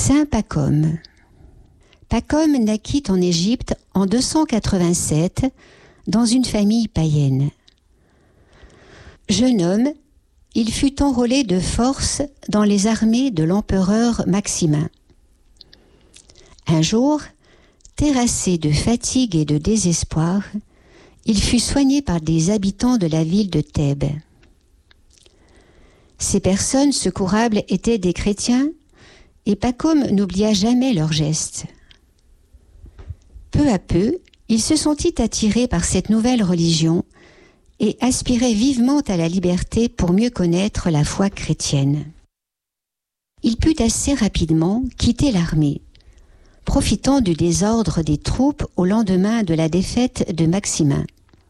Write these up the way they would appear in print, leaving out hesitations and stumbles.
Saint Pacôme. Pacôme naquit en Égypte en 287 dans une famille païenne. Jeune homme, il fut enrôlé de force dans les armées de l'empereur Maximin. Un jour, terrassé de fatigue et de désespoir, il fut soigné par des habitants de la ville de Thèbes. Ces personnes secourables étaient des chrétiens et Pacôme n'oublia jamais leurs gestes. Peu à peu, il se sentit attiré par cette nouvelle religion et aspirait vivement à la liberté pour mieux connaître la foi chrétienne. Il put assez rapidement quitter l'armée, profitant du désordre des troupes au lendemain de la défaite de Maximin.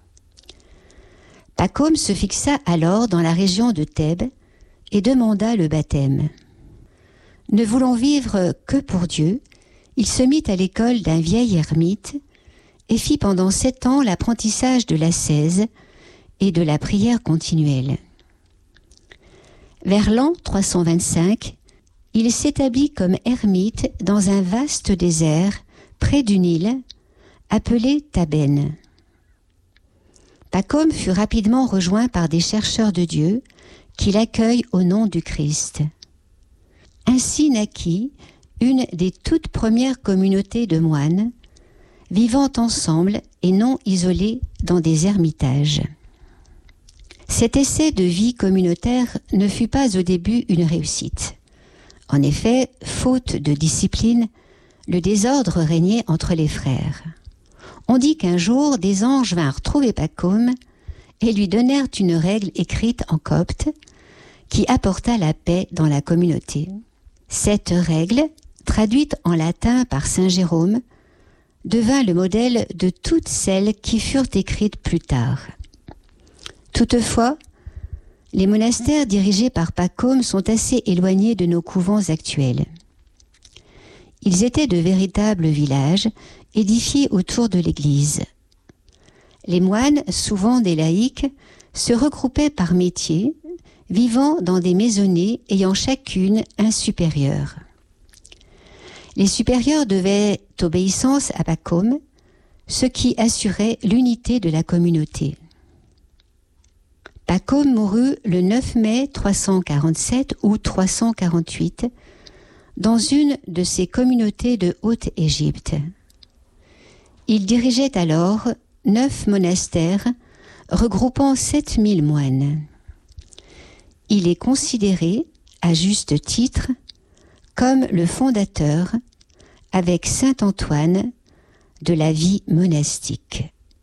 Pacôme se fixa alors dans la région de Thèbes et demanda le baptême. Ne voulant vivre que pour Dieu, il se mit à l'école d'un vieil ermite et fit pendant 7 ans l'apprentissage de l'ascèse et de la prière continuelle. Vers l'an 325, il s'établit comme ermite dans un vaste désert près du Nil, appelé Thabène. Pacôme fut rapidement rejoint par des chercheurs de Dieu qui l'accueillent au nom du Christ. Ainsi naquit une des toutes premières communautés de moines, vivant ensemble et non isolés dans des ermitages. Cet essai de vie communautaire ne fut pas au début une réussite. En effet, faute de discipline, le désordre régnait entre les frères. On dit qu'un jour, des anges vinrent trouver Pacôme et lui donnèrent une règle écrite en copte qui apporta la paix dans la communauté. Cette règle, traduite en latin par saint Jérôme, devint le modèle de toutes celles qui furent écrites plus tard. Toutefois, les monastères dirigés par Pacôme sont assez éloignés de nos couvents actuels. Ils étaient de véritables villages édifiés autour de l'église. Les moines, souvent des laïcs, se regroupaient par métier, vivant dans des maisonnées ayant chacune un supérieur. Les supérieurs devaient obéissance à Pacôme, ce qui assurait l'unité de la communauté. Pacôme mourut le 9 mai 347 ou 348 dans une de ces communautés de Haute-Égypte. Il dirigeait alors 9 monastères regroupant 7000 moines. Il est considéré, à juste titre, comme le fondateur, avec saint Antoine, de la vie monastique.